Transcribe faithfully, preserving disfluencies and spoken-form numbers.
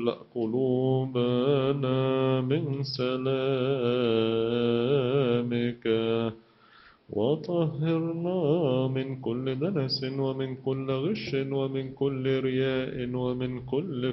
واملأ قلوبنا من سلامك وطهرنا من كل دنس ومن كل غش ومن كل رياء ومن كل